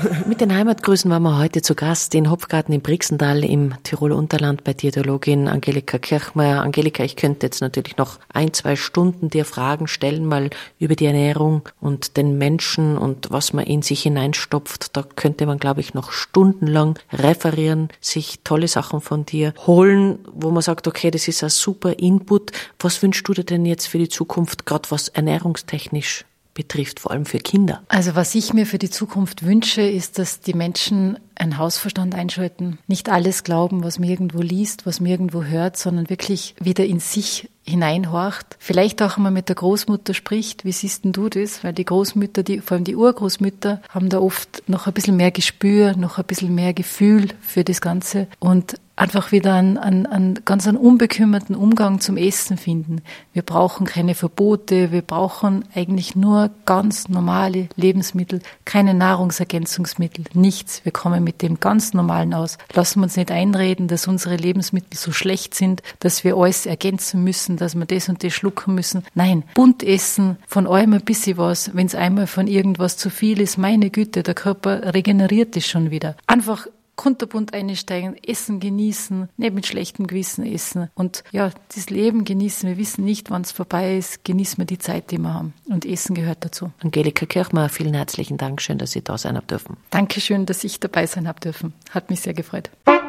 Mit den Heimatgrüßen waren wir heute zu Gast in Hopfgarten im Brixental im Tiroler Unterland bei Diätologin Angelika Kirchmeier. Angelika, ich könnte jetzt natürlich noch 1-2 Stunden dir Fragen stellen, mal über die Ernährung und den Menschen und was man in sich hineinstopft. Da könnte man, glaube ich, noch stundenlang referieren, sich tolle Sachen von dir holen, wo man sagt, okay, das ist ein super Input. Was wünschst du dir denn jetzt für die Zukunft, gerade was ernährungstechnisch betrifft, vor allem für Kinder? Also was ich mir für die Zukunft wünsche, ist, dass die Menschen einen Hausverstand einschalten. Nicht alles glauben, was man irgendwo liest, was man irgendwo hört, sondern wirklich wieder in sich hineinhorcht. Vielleicht auch einmal mit der Großmutter spricht. Wie siehst denn du das? Weil die Großmütter, vor allem die Urgroßmütter, haben da oft noch ein bisschen mehr Gespür, noch ein bisschen mehr Gefühl für das Ganze und einfach wieder einen ganz unbekümmerten Umgang zum Essen finden. Wir brauchen keine Verbote, wir brauchen eigentlich nur ganz normale Lebensmittel, keine Nahrungsergänzungsmittel, nichts. Wir kommen mit dem ganz Normalen aus. Lassen wir uns nicht einreden, dass unsere Lebensmittel so schlecht sind, dass wir alles ergänzen müssen, dass wir das und das schlucken müssen. Nein, bunt essen, von allem ein bisschen was. Wenn es einmal von irgendwas zu viel ist, meine Güte, der Körper regeneriert das schon wieder. Einfach kunterbunt einsteigen, essen, genießen, nicht mit schlechtem Gewissen essen und ja, das Leben genießen. Wir wissen nicht, wann es vorbei ist. Genießen wir die Zeit, die wir haben. Und Essen gehört dazu. Angelika Kirchmeier, vielen herzlichen Dank. Schön, dass Sie da sein haben dürfen. Dankeschön, dass ich dabei sein habe dürfen. Hat mich sehr gefreut.